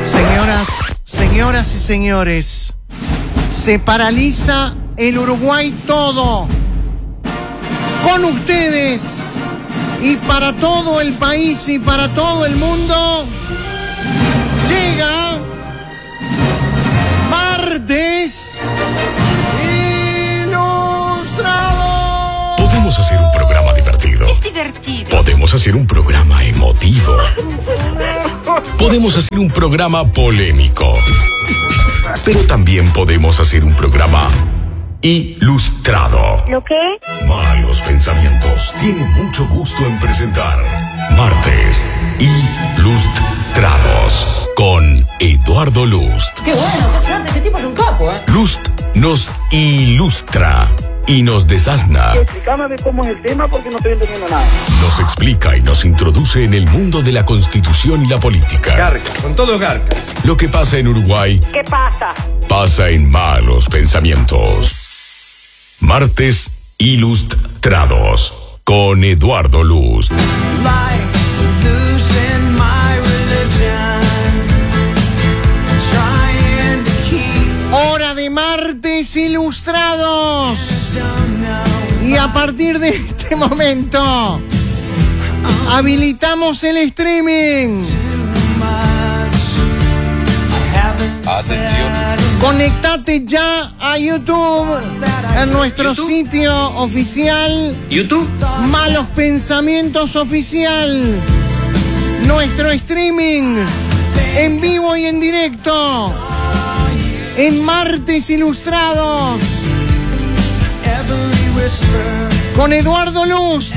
Señoras y señores, se paraliza el Uruguay todo. Con ustedes y para todo el país y para todo el mundo, llega Martes Ilustrado. Podemos hacer un programa divertido. Es divertido. Podemos hacer un programa emotivo. Podemos hacer un programa polémico. Pero también podemos hacer un programa ilustrado. ¿Lo qué? Malos Pensamientos tiene mucho gusto en presentar Martes Ilustrados con Eduardo Lust. ¡Qué bueno! ¡Qué suerte! Ese tipo es un capo, ¿eh? Lust nos ilustra y nos desasna. Explícame cómo es el tema porque no estoy entendiendo nada. Nos explica y nos introduce en el mundo de la Constitución y la política. Garcas, son todos garcas. Lo que pasa en Uruguay ¿Qué pasa? pasa en Malos Pensamientos. Martes Ilustrados con Eduardo Lust. Hora de Martes Ilustrados. Y a partir de este momento, habilitamos el streaming. Atención. Conectate ya a YouTube, en nuestro sitio oficial. YouTube. Malos Pensamientos Oficial. Nuestro streaming en vivo y en directo. En Martes Ilustrados. Con Eduardo Lust.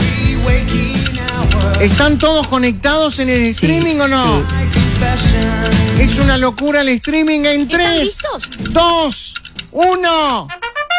¿Están todos conectados en el streaming o no? Es una locura el streaming en 3, 2, 1.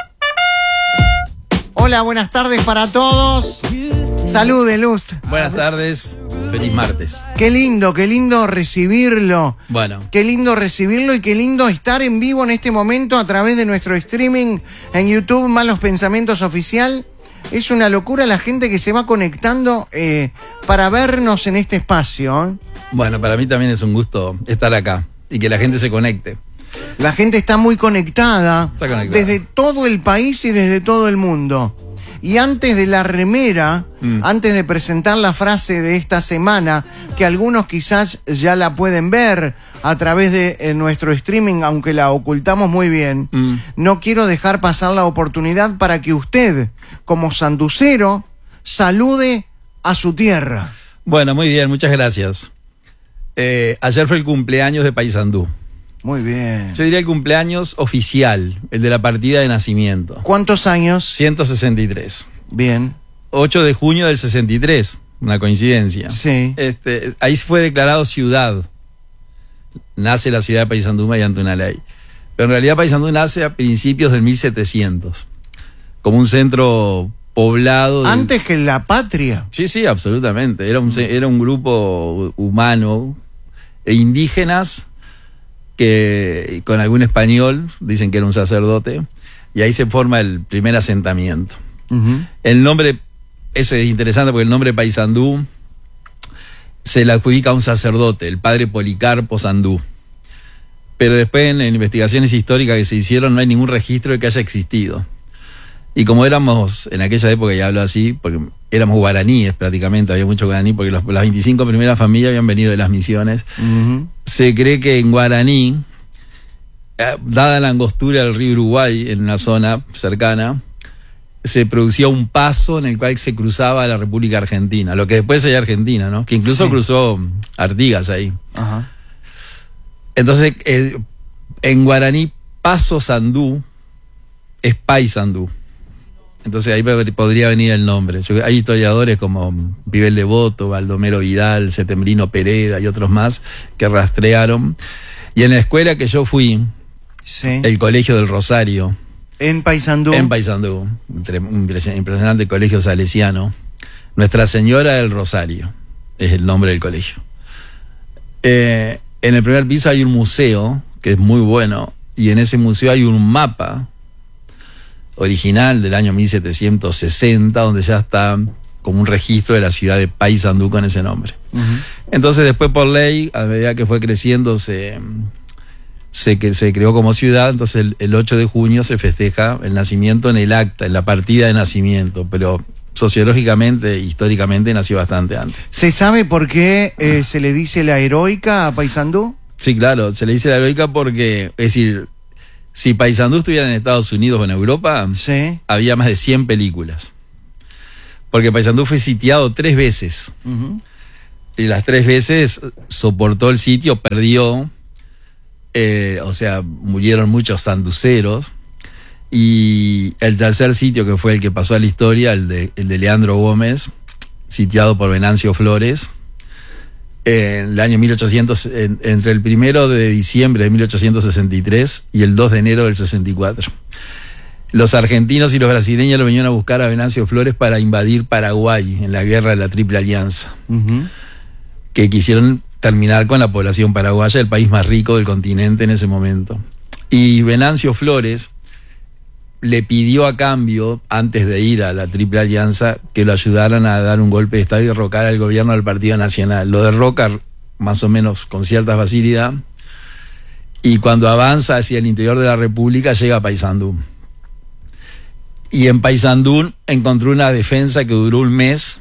Hola, buenas tardes para todos. Salude, Lust. Buenas tardes, feliz martes. Qué lindo recibirlo. Bueno. Qué lindo recibirlo y qué lindo estar en vivo en este momento a través de nuestro streaming en YouTube, Malos Pensamientos Oficial. Es una locura la gente que se va conectando para vernos en este espacio, ¿eh? Bueno, para mí también es un gusto estar acá y que la gente se conecte. La gente está muy conectada, Está conectada. desde todo el país y desde todo el mundo. Y antes de la remera, antes de presentar la frase de esta semana, que algunos quizás ya la pueden ver a través de nuestro streaming, aunque la ocultamos muy bien, no quiero dejar pasar la oportunidad para que usted, como sanducero, salude a su tierra. Bueno, muy bien, muchas gracias. Ayer fue el cumpleaños de Paysandú. Muy bien. Yo diría el cumpleaños oficial, el de la partida de nacimiento. ¿Cuántos años? 163. Bien. 8 de junio del 63, una coincidencia. Sí. Ahí fue declarado ciudad. Nace la ciudad de Paysandú mediante una ley. Pero en realidad Paysandú nace a principios del 1700, como un centro poblado. Antes que la patria. Sí, absolutamente. Era un grupo humano e indígenas que con algún español, dicen que era un sacerdote, y ahí se forma el primer asentamiento. El nombre, eso es interesante porque el nombre Paysandú se le adjudica a un sacerdote, el padre Policarpo Sandú. Pero después en investigaciones históricas que se hicieron no hay ningún registro de que haya existido. Y como éramos, en aquella época, ya hablo así, porque éramos guaraníes prácticamente, había mucho guaraní, porque las 25 primeras familias habían venido de las misiones. Se cree que en guaraní, dada la angostura del río Uruguay, en una zona cercana, se producía un paso en el cual se cruzaba a la República Argentina, lo que después sería Argentina, ¿no? Que incluso cruzó Artigas ahí. Ajá. Entonces, en guaraní, Paso Sandú es Paysandú. Entonces ahí podría venir el nombre. Hay historiadores como Pibel Devoto, Baldomero Vidal, Setembrino Pereda y otros más que rastrearon. Y en la escuela que yo fui, Sí. el Colegio del Rosario, En Paysandú. un impresionante colegio salesiano, Nuestra Señora del Rosario es el nombre del colegio. En el primer piso hay un museo que es muy bueno, y en ese museo hay un mapa original del año 1760, donde ya está como un registro de la ciudad de Paysandú con ese nombre. Entonces después por ley, a medida que fue creciendo, se creó como ciudad. Entonces el 8 de junio se festeja el nacimiento en el acta, en la partida de nacimiento, pero sociológicamente, históricamente nació bastante antes. ¿Se sabe por qué se le dice la heroica a Paysandú? Sí, claro, se le dice la heroica porque, es decir, si Paysandú estuviera en Estados Unidos o en Europa, Sí. había más de 100 películas. Porque Paysandú fue sitiado 3 veces. Y las 3 veces soportó el sitio, perdió. O sea, murieron muchos sanduceros. Y el tercer sitio, que fue el que pasó a la historia, el de Leandro Gómez, sitiado por Venancio Flores, en el año 1800, entre el 1 de diciembre de 1863 y el 2 de enero del 64. Los argentinos y los brasileños lo vinieron a buscar a Venancio Flores para invadir Paraguay en la guerra de la Triple Alianza, que quisieron terminar con la población paraguaya, el país más rico del continente en ese momento. Y Venancio Flores le pidió a cambio, antes de ir a la Triple Alianza, que lo ayudaran a dar un golpe de Estado y derrocar al gobierno del Partido Nacional. Lo derroca más o menos con cierta facilidad, y cuando avanza hacia el interior de la República llega a Paysandú. Y en Paysandú encontró una defensa que duró un mes.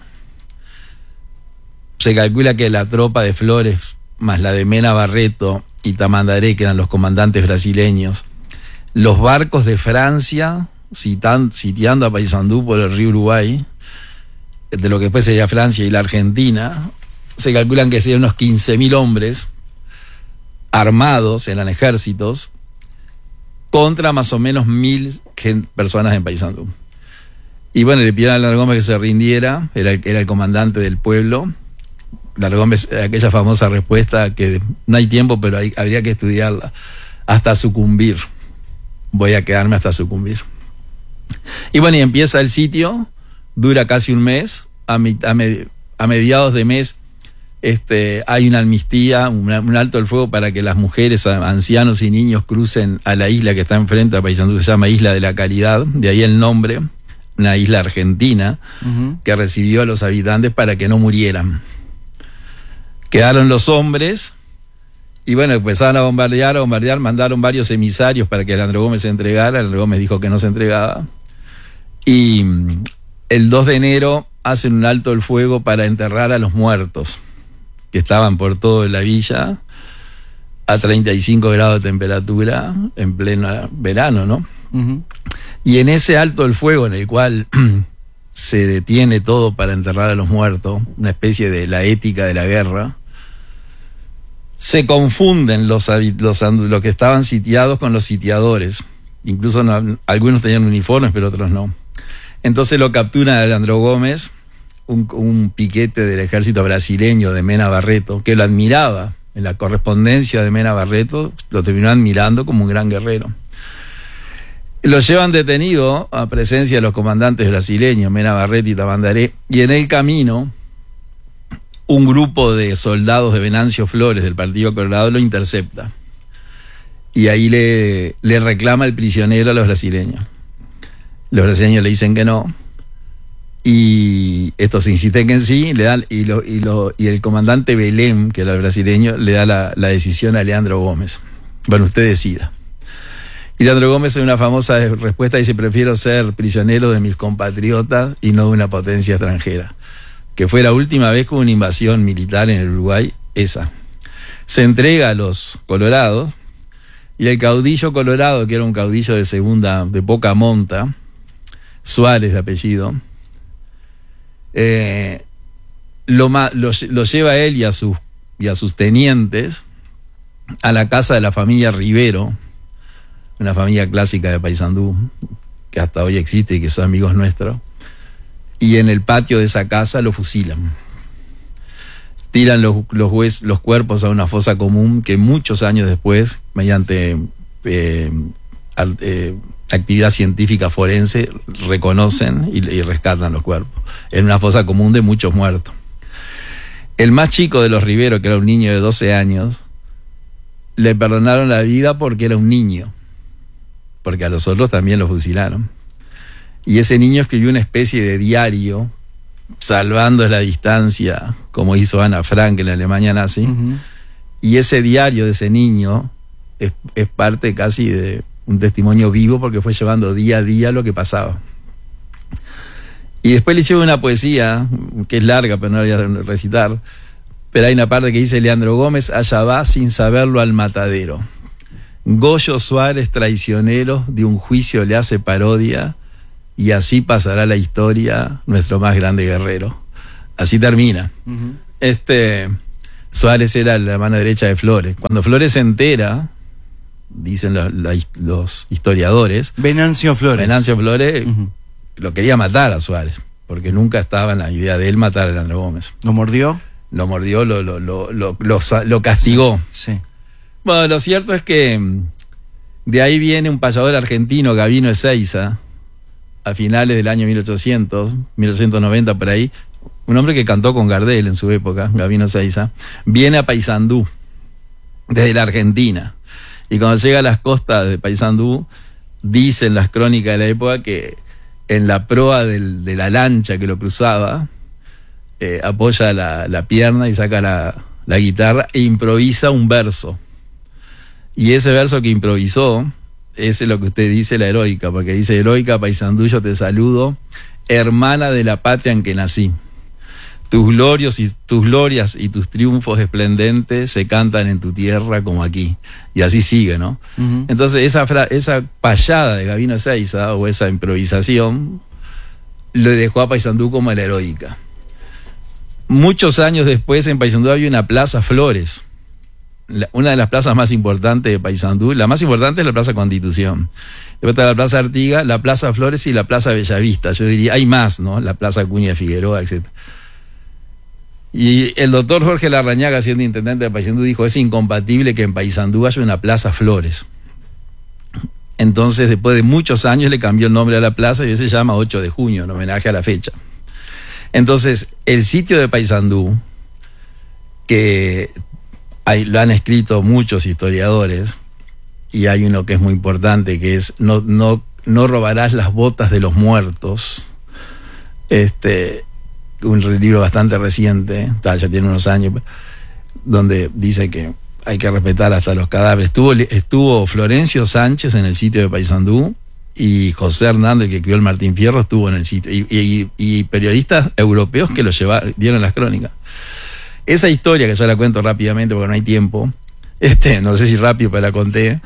Se calcula que la tropa de Flores, más la de Mena Barreto y Tamandaré, que eran los comandantes brasileños, los barcos de Francia sitiando a Paysandú por el río Uruguay, de lo que después sería Francia y la Argentina, se calculan que serían unos 15.000 hombres armados, eran ejércitos, contra más o menos 1.000 personas en Paysandú. Y bueno, le pidieron a Leandro Gómez que se rindiera, era el comandante del pueblo. Leandro Gómez, aquella famosa respuesta que no hay tiempo, pero habría que estudiarla, hasta sucumbir. Voy a quedarme hasta sucumbir. Y bueno, y empieza el sitio, dura casi un mes. A mediados de mes hay una amnistía, un alto el fuego para que las mujeres, ancianos y niños crucen a la isla que está enfrente a Paysandú, que se llama Isla de la Caridad, de ahí el nombre, una isla argentina que recibió a los habitantes para que no murieran. Quedaron los hombres. Y bueno, empezaron a bombardear, mandaron varios emisarios para que Leandro Gómez se entregara. Leandro Gómez dijo que no se entregaba. Y el 2 de enero hacen un alto el fuego para enterrar a los muertos, que estaban por toda la villa, a 35 grados de temperatura, en pleno verano, ¿no? Y en ese alto el fuego, en el cual se detiene todo para enterrar a los muertos, una especie de la ética de la guerra, se confunden los que estaban sitiados con los sitiadores. Incluso algunos tenían uniformes, pero otros no. Entonces lo capturan a Leandro Gómez, un piquete del ejército brasileño de Mena Barreto, que lo admiraba. En la correspondencia de Mena Barreto lo terminó admirando como un gran guerrero. Lo llevan detenido a presencia de los comandantes brasileños, Mena Barreto y Tamandaré, y en el camino un grupo de soldados de Venancio Flores del Partido Colorado lo intercepta. Y ahí le reclama el prisionero a los brasileños. Los brasileños le dicen que no. Y estos insisten que en sí, le dan, y el comandante Belém, que era el brasileño, le da la decisión a Leandro Gómez. Bueno, usted decida. Y Leandro Gómez en una famosa respuesta dice: prefiero ser prisionero de mis compatriotas y no de una potencia extranjera. Que fue la última vez que hubo una invasión militar en el Uruguay, esa. Se entrega a los colorados, y el caudillo colorado, que era un caudillo de poca monta, Suárez de apellido, lo lleva a él y a sus tenientes a la casa de la familia Rivero, una familia clásica de Paysandú, que hasta hoy existe y que son amigos nuestros. Y en el patio de esa casa lo fusilan. Tiran los cuerpos a una fosa común que muchos años después, mediante actividad científica forense, reconocen y rescatan los cuerpos. En una fosa común de muchos muertos. El más chico de los Rivero, que era un niño de 12 años, le perdonaron la vida porque era un niño. Porque a los otros también los fusilaron. Y ese niño escribió una especie de diario salvando la distancia, como hizo Ana Frank en la Alemania nazi. Ujú. Y ese diario de ese niño es parte casi de un testimonio vivo, porque fue llevando día a día lo que pasaba. Y después le hicieron una poesía, que es larga, pero no la voy a recitar, pero hay una parte que dice: Leandro Gómez allá va sin saberlo al matadero. Goyo Suárez traicionero de un juicio le hace parodia, y así pasará la historia nuestro más grande guerrero. Así termina. Ujú. Suárez era la mano derecha de Flores. Cuando Flores se entera, dicen los historiadores, Venancio Flores. Ujú. Lo quería matar a Suárez, porque nunca estaba en la idea de él matar a Leandro Gómez. ¿Lo mordió? Lo mordió, lo castigó. Sí. Bueno, lo cierto es que de ahí viene un payador argentino, Gabino Ezeiza, a finales del año 1890 por ahí, un hombre que cantó con Gardel en su época, Gabino Ezeiza, viene a Paysandú, desde la Argentina. Y cuando llega a las costas de Paysandú, dicen las crónicas de la época que en la proa de la lancha que lo cruzaba, apoya la pierna y saca la guitarra e improvisa un verso. Y ese verso que improvisó es lo que usted dice, la heroica, porque dice: heroica Paysandú, yo te saludo, hermana de la patria en que nací. Tus glorias y tus triunfos esplendentes se cantan en tu tierra como aquí. Y así sigue, ¿no? Ujú. Entonces esa payada de Gabino Ezeiza, o esa improvisación, le dejó a Paysandú como la heroica. Muchos años después, en Paysandú había una plaza Flores, una de las plazas más importantes de Paysandú. La más importante es la Plaza Constitución. Después está la Plaza Artigas, la Plaza Flores y la Plaza Bellavista. Yo diría, hay más, ¿no? La Plaza Acuña de Figueroa, etc. Y el doctor Jorge Larrañaga, siendo intendente de Paysandú, dijo: es incompatible que en Paysandú haya una Plaza Flores. Entonces, después de muchos años, le cambió el nombre a la plaza y hoy se llama 8 de junio, en homenaje a la fecha. Entonces, el sitio de Paysandú, que lo han escrito muchos historiadores, y hay uno que es muy importante, que es no robarás las botas de los muertos. Un libro bastante reciente, ya tiene unos años, donde dice que hay que respetar hasta los cadáveres. Estuvo Florencio Sánchez en el sitio de Paysandú, y José Hernández, que crió el Martín Fierro, estuvo en el sitio, y periodistas europeos que lo dieron las crónicas. Esa historia, que yo la cuento rápidamente porque no hay tiempo, no sé si rápido, pero la conté.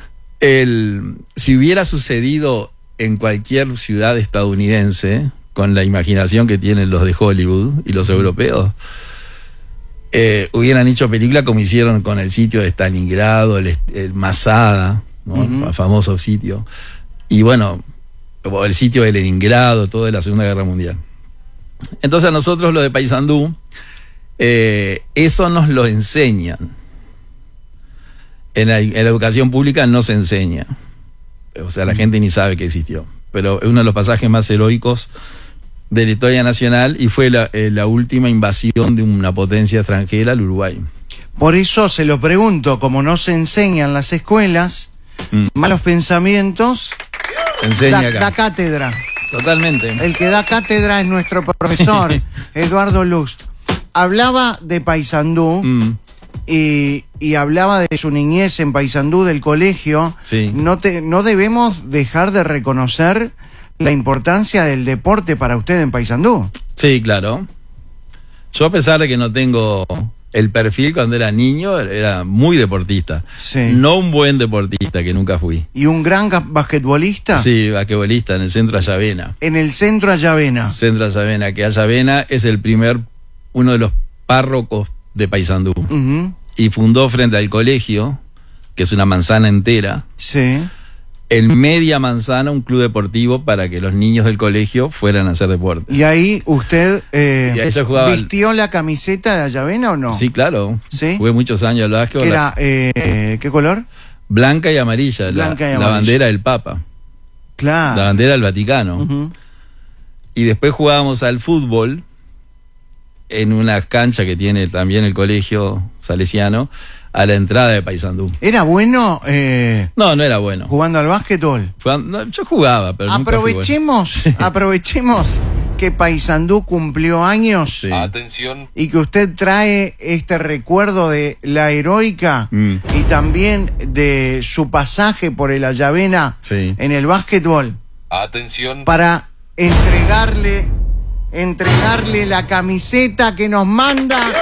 Si hubiera sucedido en cualquier ciudad estadounidense, con la imaginación que tienen los de Hollywood y los europeos, hubieran hecho película como hicieron con el sitio de Stalingrado, el Masada, ¿no? Uh-huh. El famoso sitio, y bueno, el sitio de Leningrado, todo de la Segunda Guerra Mundial. Entonces a nosotros, lo de Paysandú, eso nos lo enseñan. En la educación pública no se enseña, o sea, la gente ni sabe que existió, pero es uno de los pasajes más heroicos de la historia nacional, y fue la última invasión de una potencia extranjera al Uruguay. Por eso se lo pregunto, como no se enseña en las escuelas, malos pensamientos, Enseña acá. da cátedra. Totalmente. El que da cátedra es nuestro profesor, Sí. Eduardo Lust. Hablaba de Paysandú, y hablaba de su niñez en Paysandú, del colegio. Sí. No debemos dejar de reconocer la importancia del deporte para usted en Paysandú. Sí, claro. Yo, a pesar de que no tengo el perfil, cuando era niño era muy deportista. Sí. No un buen deportista, que nunca fui. ¿Y un gran basquetbolista? Sí, basquetbolista en el Centro Ayavena. En el Centro Ayavena. Centro Ayavena, que Ayavena es uno de los párrocos de Paysandú. Uh-huh. Y fundó, frente al colegio, que es una manzana entera, Sí. en media manzana, un club deportivo para que los niños del colegio fueran a hacer deporte. Y ahí usted Y ahí yo jugaba vistió la camiseta de Ayavena, ¿o no? Sí, claro. ¿Sí? Jugué muchos años al básquet. Era, ¿qué color? Blanca y amarilla. Blanca y la amarilla. bandera del Papa. Claro. La bandera del Vaticano. Ujú. Y después jugábamos al fútbol en una cancha que tiene también el colegio salesiano, a la entrada de Paysandú. ¿Era bueno No era bueno. jugando al básquetbol? Yo jugaba, pero nunca fui bueno. Aprovechemos que Paysandú cumplió años. Sí. Atención. Y que usted trae este recuerdo de la heroica y también de su pasaje por el Ayavena Sí. en el básquetbol Atención. para entregarle la camiseta que nos manda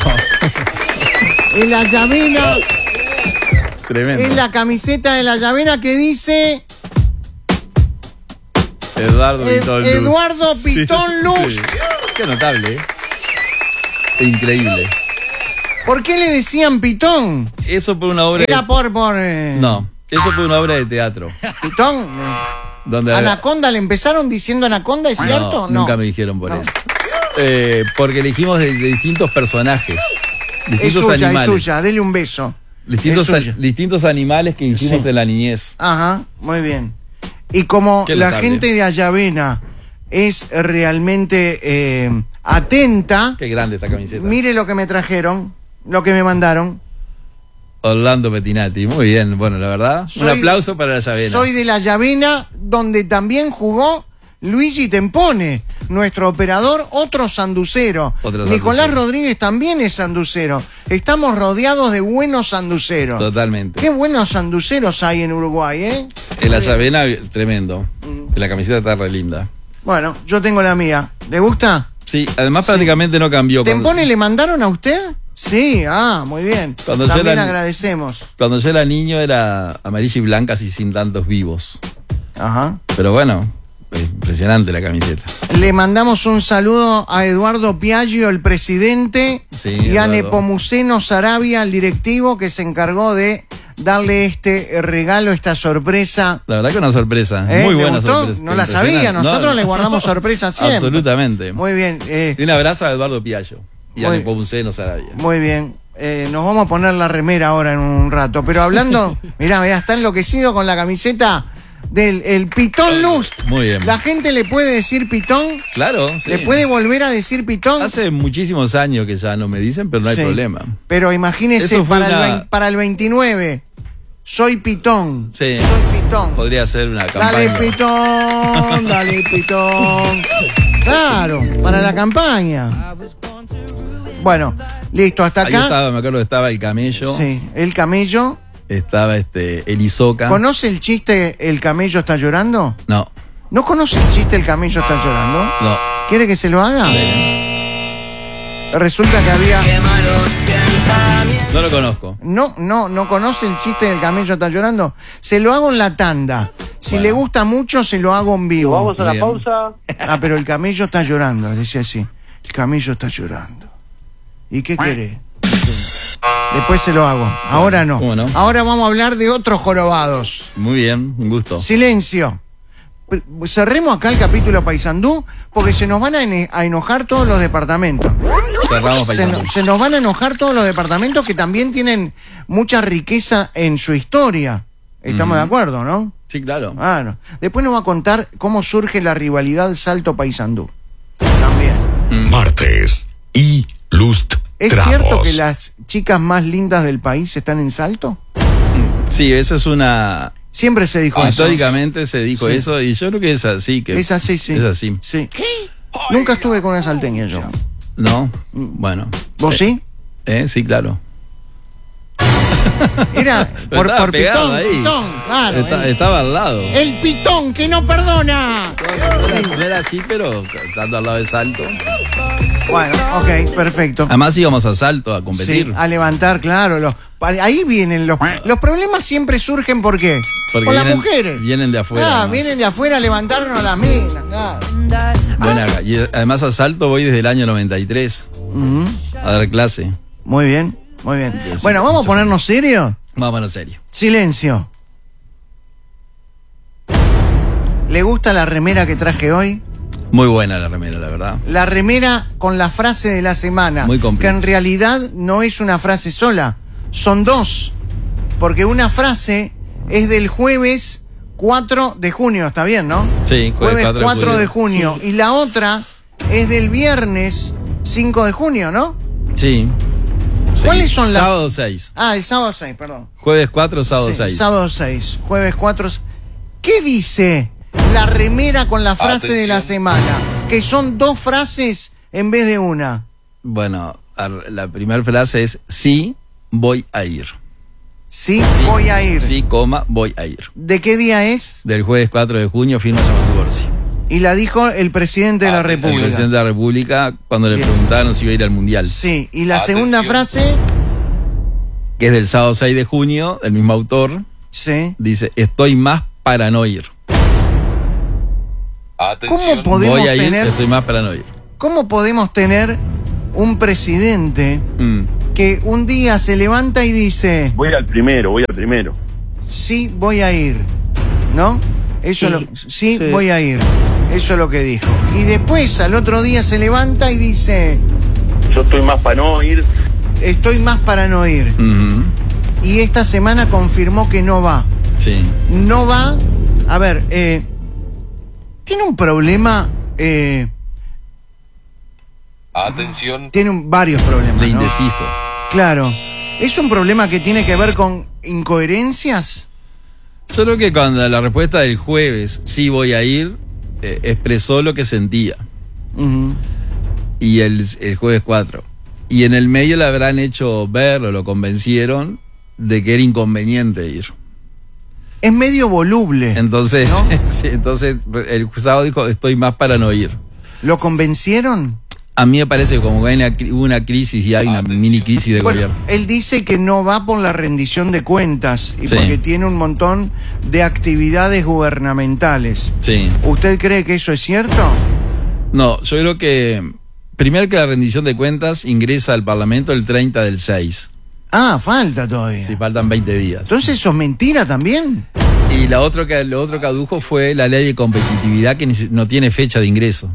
el Ayavena. Tremendo. Es la camiseta de la Ayavena que dice Eduardo Pitón Luz. Eduardo Pitón Luz. Sí. Qué notable, ¿eh? Increíble. ¿Por qué le decían Pitón? Eso por una obra Era de... por No, eso por una obra de teatro. Pitón. Donde Anaconda, ¿le empezaron diciendo Anaconda, es cierto? No, nunca me dijeron por No. eso. Porque elegimos de distintos personajes, Es distintos suya, animales. es suya, dele un beso. Distintos, Es suya. distintos animales que hicimos Sí. en la niñez. Ajá, muy bien. Y como Qué la notable. gente de Ayavena es realmente atenta, Qué grande esta camiseta. mire lo que me trajeron, lo que me mandaron. Orlando Pettinati, muy bien. Bueno, la verdad, un Soy- aplauso para la Ayavena. Soy de la Ayavena, donde también jugó Luigi Tempone, nuestro operador, otro sanducero. Otro Nicolás sanducero. Rodríguez también es sanducero. Estamos rodeados de buenos sanduceros. Totalmente. Qué buenos sanduceros hay en Uruguay, ¿eh? El Ayavena, tremendo. La camiseta está re linda. Bueno, yo tengo la mía. ¿Le gusta? Sí, además prácticamente no cambió. ¿Tempone le mandaron a usted? Sí, muy bien. Cuando yo También era- agradecemos. Cuando yo era niño era amarilla y blanca, así sin tantos vivos. Ajá. Pero bueno, impresionante la camiseta. Le mandamos un saludo a Eduardo Piaggio, el presidente, Sí, y a Eduardo. Nepomuceno Sarabia, el directivo, que se encargó de darle este regalo, esta sorpresa. La verdad que una sorpresa. ¿Eh? Muy ¿Le buena gustó? sorpresa. No la sabía, Impresionante. nosotros No, le guardamos sorpresas siempre. Absolutamente. Muy bien, Y un abrazo a Eduardo Piaggio y a Muy- Nepomuceno Sarabia. muy bien. Nos vamos a poner la remera ahora en un rato. Pero hablando, mirá, está enloquecido con la camiseta del el Pitón Luz. Muy bien. La gente le puede decir Pitón, Claro, sí. le puede volver a decir Pitón. Hace muchísimos años que ya no me dicen, pero no hay Sí. problema. Pero imagínese Eso fue para el 29. Soy Pitón. Sí. Soy Pitón. Podría ser una campaña. Dale Pitón, dale Pitón. Claro, para la campaña. Bueno, listo, hasta Ahí acá. estaba, me acuerdo que estaba el camello, Sí, el camello. estaba el Isoca. ¿Conoce el chiste El camello está llorando? No, ¿No conoce el chiste El camello está llorando? no. ¿Quiere que se lo haga? Resulta que había... No lo conozco. No conoce el chiste del camello está llorando. Se lo hago en la tanda. Si le gusta mucho, se lo hago en vivo. Vamos a la Bien. pausa. Pero el camello está llorando, dice así. El camello está llorando. ¿Y qué quiere? Después se lo hago. Ahora no. ¿Cómo no? Ahora vamos a hablar de otros jorobados. Muy bien, un gusto. Silencio. Cerremos acá el capítulo Paysandú porque se nos van a enojar todos los departamentos. Cerramos Se, Paysandú. se nos van a enojar todos los departamentos que también tienen mucha riqueza en su historia. Estamos de acuerdo, ¿no? Sí, claro. Claro. Después nos va a contar cómo surge la rivalidad Salto Paysandú. También. Martes. Y Lust ¿Es Trapos. cierto que las chicas más lindas del país están en Salto? Sí, eso es una... Siempre se dijo eso. Históricamente se dijo Sí. eso y yo creo que es así. Que Es así, sí. Es así. Sí. Nunca estuve con una salteña yo. ¿No? Bueno. ¿Vos sí? Sí, claro. Era Pero por estaba pegado Pitón, ahí. Pitón, claro. Estaba al lado. El Pitón que no perdona. No era así, pero estando al lado de Salto. Bueno, ok, perfecto. Además íbamos a Salto a Sí, competir. a levantar, claro. Ahí vienen los problemas siempre surgen ¿por qué? Porque Por las vienen- mujeres. vienen de afuera, ¿no? Vienen de afuera a levantarnos las minas. Claro. Bueno, y además a Salto voy desde el año 93 Ujú. a dar clase. Muy bien, muy bien. Sí, Bueno, vamos a muchos ponernos serios. Vamos a la serio. Silencio. ¿Le gusta la remera que traje hoy? Muy buena la remera, la verdad. La remera con la frase de la semana. Muy completa. Que en realidad no es una frase sola, son dos. Porque una frase es del jueves 4 de junio, ¿está bien, no? Sí, Jueves 4 de junio. Y la otra es del viernes 5 de junio, ¿no? Sí. ¿Cuáles son las- Sábado 6. Ah, el sábado 6, perdón. Jueves 4, sábado Sí, 6. sábado 6, jueves 4. ¿Qué dice la remera con la frase de la semana? que son 2 frases en vez de una. Bueno, la primera frase es sí, voy a ir. Sí, voy a ir. Sí, voy a ir. ¿De qué día es? Del jueves 4 de junio firma el divorcio. Y la dijo el presidente de la El República. presidente de la República cuando le preguntaron si iba a ir al Mundial. Sí, y la segunda frase, Que es del sábado 6 de junio, el mismo autor, sí. dice, estoy más para no ir. ¿Cómo podemos Voy a ir, tener, estoy más para no ir. cómo podemos tener un presidente que un día se levanta y dice, Voy al primero. sí, voy a ir, ¿no? Eso sí, voy a ir. Eso es lo que dijo. Y después al otro día se levanta y dice, Yo estoy más para no ir. estoy más para no ir. Y esta semana confirmó que no va. Sí. No va. A ver, tiene un problema. Atención. Tiene varios problemas. De ¿no? indeciso. Claro. ¿Es un problema que tiene que ver con incoherencias? Yo creo que cuando la respuesta del jueves, sí voy a ir, expresó lo que sentía. Y el jueves 4. Y en el medio le habrán hecho ver o lo convencieron de que era inconveniente ir. Es medio voluble. Entonces, ¿no? sí, entonces el sábado dijo, estoy más para no ir. ¿Lo convencieron? A mí me parece que como hay hubo una crisis y hay una mini crisis de Bueno, gobierno. él dice que no va por la rendición de cuentas y Sí. porque tiene un montón de actividades gubernamentales. Sí. ¿Usted cree que eso es cierto? No, yo creo que primero que la rendición de cuentas ingresa al Parlamento el 30 del 6. Ah, falta todavía. Si faltan 20 días. Entonces, ¿eso es mentira también? Y lo otro que adujo fue la ley de competitividad que no tiene fecha de ingreso.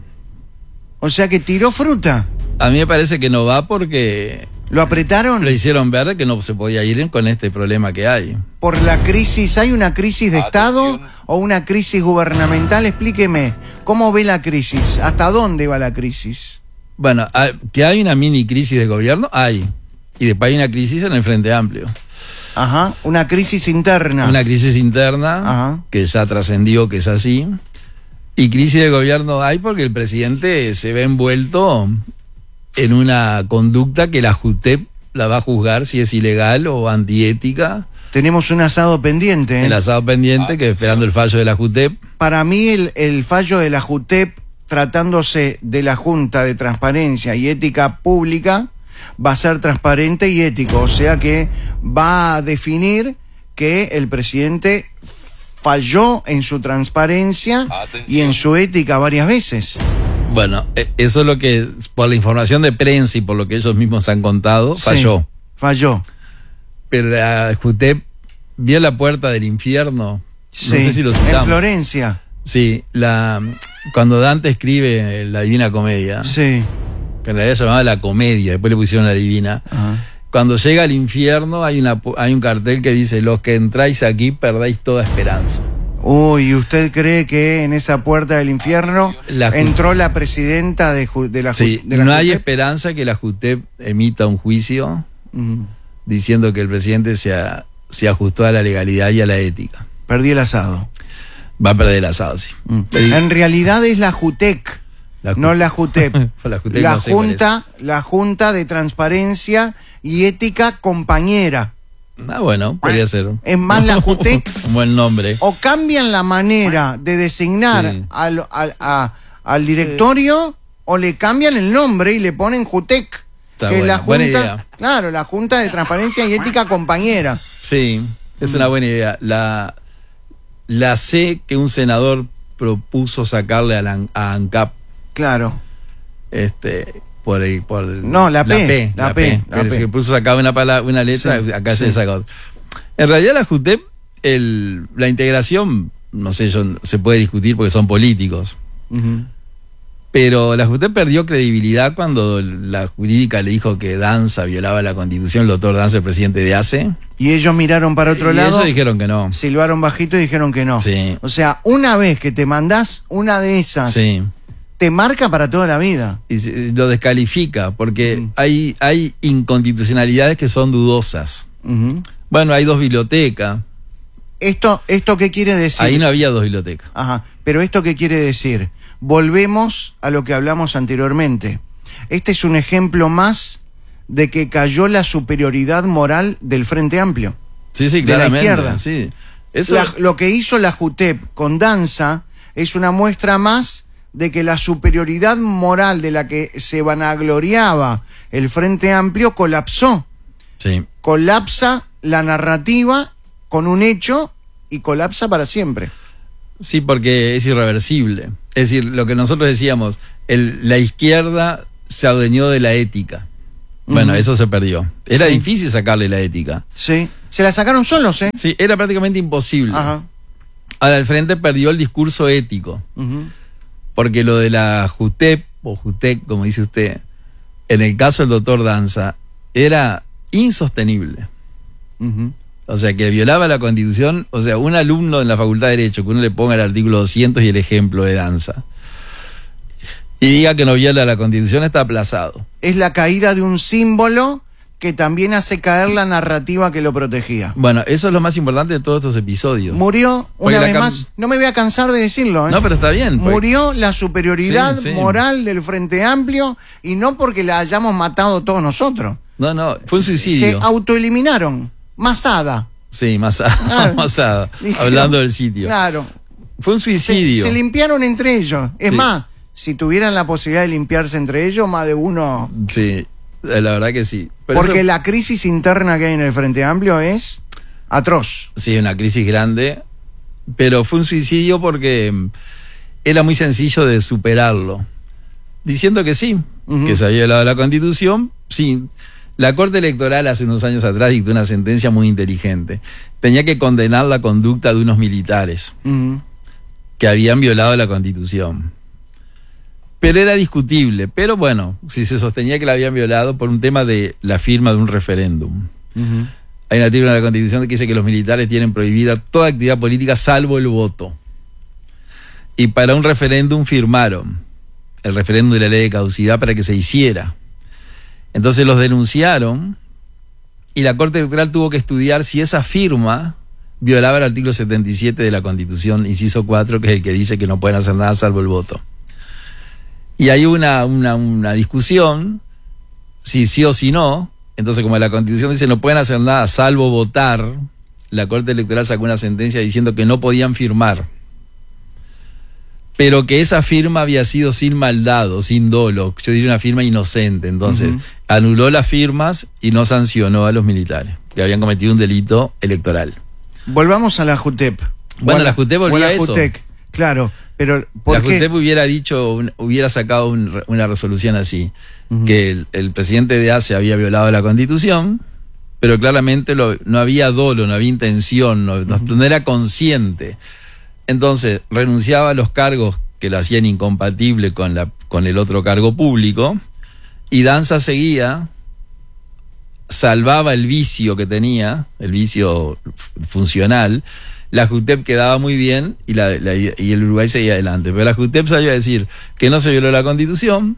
O sea que tiró fruta. A mí me parece que no va porque ¿Lo apretaron? lo hicieron ver que no se podía ir con este problema que hay. Por la crisis, ¿hay una crisis de Estado o una crisis gubernamental? Explíqueme, ¿cómo ve la crisis? ¿Hasta dónde va la crisis? Bueno, que hay una mini crisis de gobierno, hay. Y después hay una crisis en el Frente Amplio. Ajá, una crisis interna. Una crisis interna Ajá. que ya trascendió que es así. Y crisis de gobierno hay porque el presidente se ve envuelto en una conducta que la JUTEP la va a juzgar si es ilegal o antiética. Tenemos un asado pendiente. El asado pendiente que esperando el fallo de la JUTEP. Para mí el fallo de la JUTEP, tratándose de la Junta de Transparencia y Ética Pública, va a ser transparente y ético. O sea que va a definir que el presidente falló en su transparencia y en su ética varias veces. Bueno, eso es lo que, por la información de prensa y por lo que ellos mismos han contado, falló. Sí, falló. Pero la JUTEP vio la puerta del infierno. Sí, No sé si lo en citamos. Florencia. Sí, cuando Dante escribe la Divina Comedia, Sí. que en realidad se llamaba La Comedia, después le pusieron la Divina. Ajá. Cuando llega al infierno hay un cartel que dice: los que entráis aquí perdéis toda esperanza. Uy, ¿usted cree que en esa puerta del infierno entró la presidenta de la Sí, de la no hay JUTEP? esperanza que la JUTEP emita un juicio diciendo que el presidente se ajustó a la legalidad y a la ética. Perdí el asado. Va a perder el asado, sí. En realidad es la JUTEC, no la JUTEP. La JUTEP no sé cuál es. La Junta de Transparencia y Ética Compañera. Ah, bueno, podría ser. Es más la JUTEC. Un buen nombre. O cambian la manera de designar Sí. al directorio o le cambian el nombre y le ponen JUTEC. Está que es la buena Junta, idea. claro, la Junta de Transparencia y Ética Compañera. Sí, es una buena idea. La C que un senador propuso sacarle a ANCAP. Claro. No, la P. Que se puso sacar una letra, Sí, acá sí. se sacó otra. En realidad la JUTEP, la integración, no sé, se puede discutir porque son políticos. Pero la JUTEP perdió credibilidad cuando la jurídica le dijo que Danza violaba la Constitución, el doctor Danza, el presidente de ACE. Y ellos miraron para otro Y lado. ellos dijeron que no. Silbaron bajito y dijeron que no. Sí. O sea, una vez que te mandás una de esas, Sí. te marca para toda la vida. Y lo descalifica porque hay inconstitucionalidades que son dudosas. Bueno, hay 2 bibliotecas. ¿Esto qué quiere decir? Ahí no había 2 bibliotecas. Ajá. Pero ¿esto qué quiere decir? volvemos a lo que hablamos anteriormente. Este es un ejemplo más de que cayó la superioridad moral del Frente Amplio. Sí, de claramente. la izquierda. Sí. Eso, Lo que hizo la JUTEP con Danza es una muestra más de que la superioridad moral de la que se vanagloriaba el Frente Amplio colapsó. sí. Colapsa la narrativa con un hecho y colapsa para siempre. Sí, porque es irreversible. Es decir, lo que nosotros decíamos, la izquierda se adueñó de la ética. Bueno, eso se perdió. Era Sí. difícil sacarle la ética. Sí. Se la sacaron solos, ¿eh? Sí, era prácticamente imposible. Ajá. Ahora el Frente perdió el discurso ético. Ujú. Porque lo de la JUTEP, o JUTEC, como dice usted, en el caso del doctor Danza, era insostenible. Ujú. O sea, que violaba la Constitución. O sea, un alumno en la Facultad de Derecho, que uno le ponga el artículo 200 y el ejemplo de Danza, y diga que no viola la Constitución, está aplazado. Es la caída de un símbolo que también hace caer la narrativa que lo protegía. Bueno, eso es lo más importante de todos estos episodios. Murió, Porque una la vez más, no me voy a cansar de decirlo, ¿eh? No, pero está bien. porque- Murió la superioridad Sí, sí. moral del Frente Amplio y no porque la hayamos matado todos nosotros. No, fue un Se suicidio. autoeliminaron. Masada. Sí, Claro. Masada. Dijeron, Hablando del sitio. Claro. Fue un suicidio. Se limpiaron entre ellos. Es Sí. más, si tuvieran la posibilidad de limpiarse entre ellos, más de uno. Sí, la verdad que sí. Pero Porque eso- la crisis interna que hay en el Frente Amplio es atroz. Sí, una crisis grande, pero fue un suicidio porque era muy sencillo de superarlo. Diciendo que sí, Ujú. que se había violado la Constitución, sí. La Corte Electoral hace unos años atrás dictó una sentencia muy inteligente. Tenía que condenar la conducta de unos militares Ujú. que habían violado la Constitución. Pero era discutible. Pero bueno, si se sostenía que la habían violado por un tema de la firma de un referéndum. Ujú. Hay un artículo en la Constitución que dice que los militares tienen prohibida toda actividad política salvo el voto. Y para un referéndum firmaron el referéndum de la ley de caducidad para que se hiciera. Entonces los denunciaron y la Corte Electoral tuvo que estudiar si esa firma violaba el artículo 77 de la Constitución, inciso 4, que es el que dice que no pueden hacer nada salvo el voto. Y hay una discusión, si sí o si no. Entonces, como la Constitución dice no pueden hacer nada salvo votar, la Corte Electoral sacó una sentencia diciendo que no podían firmar. Pero que esa firma había sido sin maldad o sin dolo, yo diría una firma inocente. Entonces, anuló las firmas y no sancionó a los militares, que habían cometido un delito electoral. Volvamos a la JUTEP. Bueno, la JUTEP volvía o la a eso. JUTEC, claro, pero La ¿por qué? JUTEP hubiera dicho, hubiera sacado una resolución así, que el presidente de ACE había violado la Constitución, pero claramente no había dolo, no había intención, no era consciente. Entonces renunciaba a los cargos que lo hacían incompatible con el otro cargo público, y Danza seguía, salvaba el vicio que tenía, el vicio funcional. La JUTEP quedaba muy bien y el Uruguay seguía adelante. Pero la JUTEP salió a decir que no se violó la Constitución,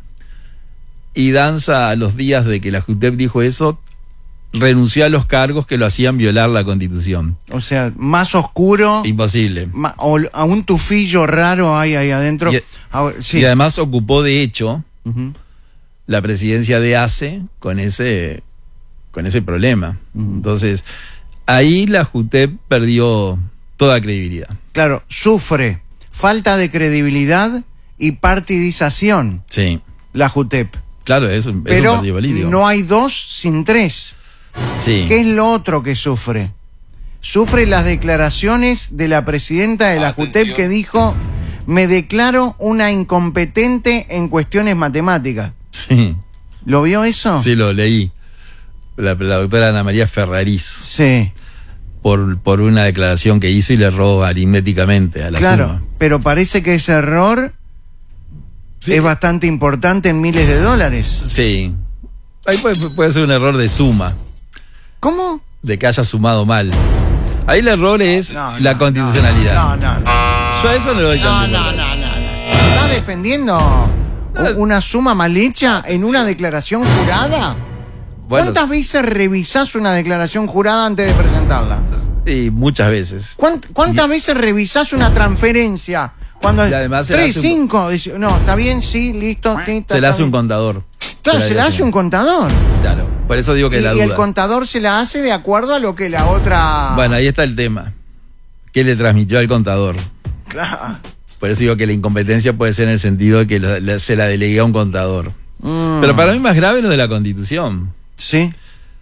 y Danza, a los días de que la JUTEP dijo eso, renunció a los cargos que lo hacían violar la Constitución. O sea, más oscuro, Imposible. o a un tufillo raro hay ahí adentro. Ahora, sí. Y además ocupó, de hecho, Ujú. la presidencia de ACE con ese problema. Entonces, ahí la JUTEP perdió toda credibilidad. Claro, sufre falta de credibilidad y partidización Sí, la JUTEP. claro, es un Pero partido político. no hay dos sin tres. Sí. ¿Qué es lo otro que sufre? Sufre las declaraciones de la presidenta de la JUTEP que dijo: me declaro una incompetente en cuestiones matemáticas. Sí, ¿Lo vio eso? sí, lo leí. La doctora Ana María Ferrariz, Sí, por una declaración que hizo y le erró aritméticamente a la claro. suma. Pero parece que ese error Sí. es bastante importante en miles de dólares. Sí. Ahí puede ser un error de suma, ¿Cómo? de que haya sumado mal. Ahí el error es No, la no, constitucionalidad. No. Yo a eso no le doy tanta importancia. ¿Estás defendiendo una suma mal hecha en una declaración jurada? Bueno, ¿Cuántas veces revisás una declaración jurada antes de presentarla? y muchas veces. ¿Cuántas veces revisás una transferencia Cuando Y además se 3, le hace 5, dice, no, está bien, sí, listo. Se le hace un contador. Claro, se le hace un contador. Claro, por eso digo que la Y duda. el contador se la hace de acuerdo a lo que la otra... Bueno, ahí está el tema. ¿Qué le transmitió al contador? Claro. Por eso digo que la incompetencia puede ser en el sentido de que se la delegué a un contador. Pero para mí más grave lo de la Constitución. Sí.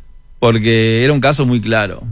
Porque era un caso muy claro.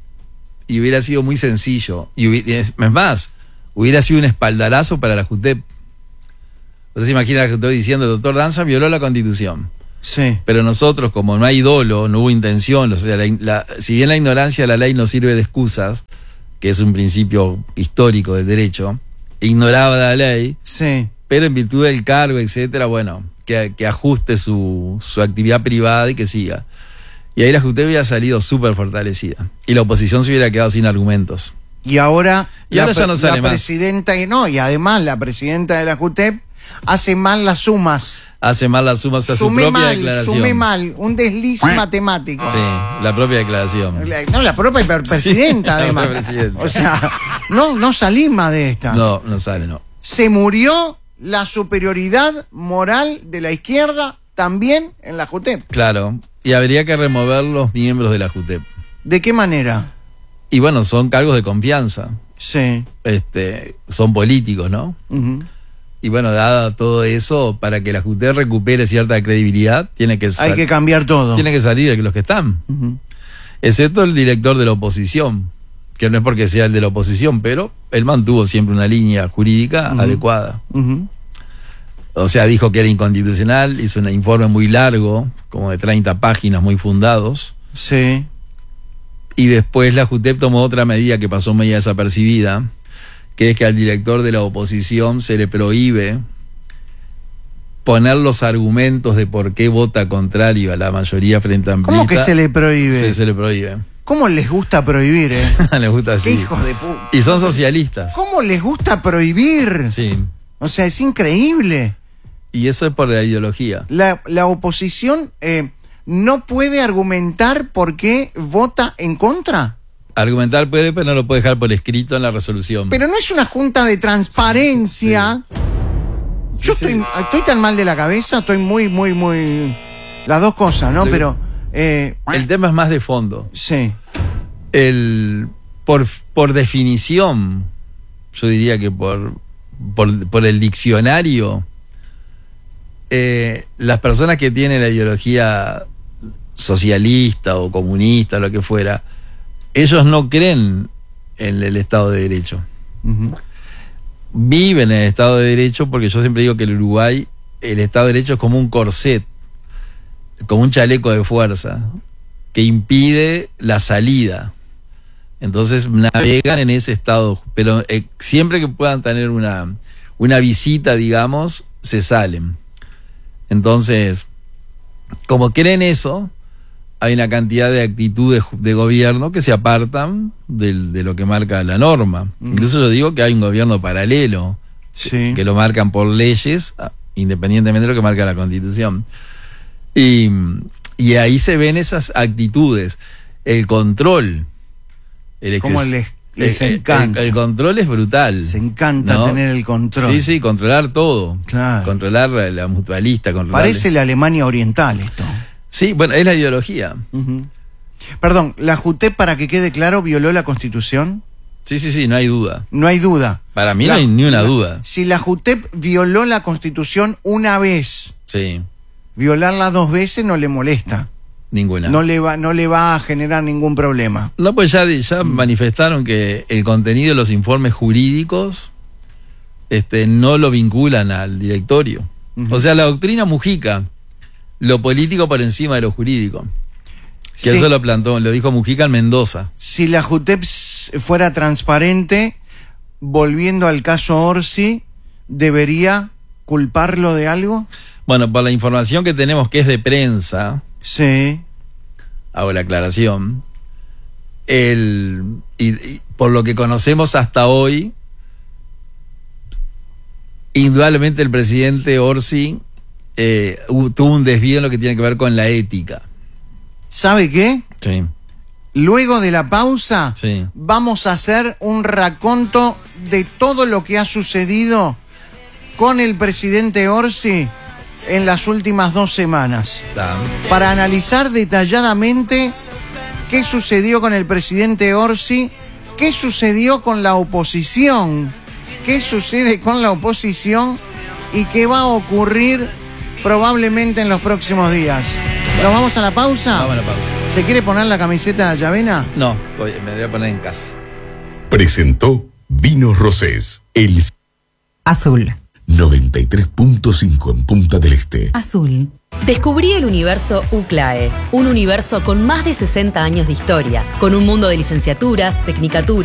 Y hubiera sido muy sencillo. Es más, hubiera sido un espaldarazo para la JUTEP. Usted se imagina a la JUTEP diciendo: el doctor Danza violó la Constitución. Sí. Pero nosotros, como no hay dolo, no hubo intención, o sea, si bien la ignorancia de la ley no sirve de excusas, que es un principio histórico del derecho, ignoraba la ley, Sí. pero en virtud del cargo, etcétera, bueno, que ajuste su actividad privada y que siga. Y ahí la JUTEP hubiera salido súper fortalecida. Y la oposición se hubiera quedado sin argumentos. Y ahora, Ya no sale la más. presidenta, y además la presidenta de la JUTEP hace mal las sumas. Hace mal las sumas a su propia declaración. Sumé mal, un desliz matemático. Sí, la propia declaración. La propia presidenta, Sí, la además. propia presidenta. O sea, no salí más de esta. No sale, no. Se murió la superioridad moral de la izquierda también en la JUTEP. Claro, y habría que remover los miembros de la JUTEP. ¿De qué manera? Y bueno, son cargos de confianza. Sí. Son políticos, ¿no? Ujú. Y bueno, dado todo eso, para que la JUTEP recupere cierta credibilidad, Hay que cambiar todo. tienen que salir los que están. Ujú. Excepto el director de la oposición, que no es porque sea el de la oposición, pero él mantuvo siempre una línea jurídica adecuada. Ujú. O sea, dijo que era inconstitucional, hizo un informe muy largo, como de 30 páginas, muy fundados. Sí. Y después la JUTEP tomó otra medida que pasó media desapercibida, que es que al director de la oposición se le prohíbe poner los argumentos de por qué vota contrario a la mayoría frente a amplista. ¿Cómo que se le prohíbe? Sí, se le prohíbe. ¿Cómo les gusta prohibir, Les gusta Qué así. hijos de puta. Y son socialistas. ¿Cómo les gusta prohibir? Sí. O sea, es increíble. Y eso es por la ideología. La oposición no puede argumentar por qué vota en contra. Argumentar puede, pero no lo puede dejar por escrito en la resolución. Pero no es una junta de transparencia. Yo Sí. estoy tan mal de la cabeza, estoy muy... Las dos cosas, ¿no? Sí. Pero, El tema es más de fondo. sí. Por definición, yo diría que por el diccionario, las personas que tienen la ideología socialista o comunista, lo que fuera, ellos no creen en el Estado de Derecho. Ujú. Viven en el Estado de Derecho porque yo siempre digo que en Uruguay el Estado de Derecho es como un corset, como un chaleco de fuerza que impide la salida. Entonces navegan en ese estado, pero siempre que puedan tener una visita, digamos, se salen. Entonces, como creen eso, hay una cantidad de actitudes de gobierno que se apartan de lo que marca la norma. Incluso yo digo que hay un gobierno paralelo, Sí. que lo marcan por leyes, independientemente de lo que marca la Constitución. Y ahí se ven esas actitudes. El control. Como les encanta. El control es brutal. Les encanta ¿no? tener el control. Sí, controlar todo. Claro. Controlar la mutualista. Parece la Alemania Oriental esto. Sí, bueno, es la ideología. Ujú. Perdón, ¿la JUTEP, para que quede claro, violó la Constitución? Sí, no hay duda. No hay duda. Para mí no hay ni una duda. Si la JUTEP violó la Constitución una vez, Sí, violarla 2 veces no le molesta. ninguna. No le va a generar ningún problema. No, pues ya manifestaron que el contenido de los informes jurídicos no lo vinculan al directorio. Ujú. O sea, la doctrina Mujica, lo político por encima de lo jurídico. Que Sí. eso lo dijo Mujica en Mendoza. Si la JUTEP fuera transparente, volviendo al caso Orsi, ¿debería culparlo de algo? Bueno, por la información que tenemos que es de prensa, Sí. hago la aclaración, y por lo que conocemos hasta hoy, indudablemente el presidente Orsi tuvo un desvío en lo que tiene que ver con la ética. ¿Sabe qué? Sí. Luego de la pausa, Sí. vamos a hacer un raconto de todo lo que ha sucedido con el presidente Orsi en las últimas 2 semanas. Para analizar detalladamente qué sucedió con el presidente Orsi, qué sucedió con la oposición, qué sucede con la oposición y qué va a ocurrir probablemente en los próximos días. ¿Nos vamos a la pausa? Vamos a la pausa. ¿Se quiere poner la camiseta de Llavena? No, me voy a poner en casa. Presentó Vinos Rosés, el Azul. 93.5 en Punta del Este. Azul. Descubrí el universo UCLAE, un universo con más de 60 años de historia, con un mundo de licenciaturas, tecnicaturas,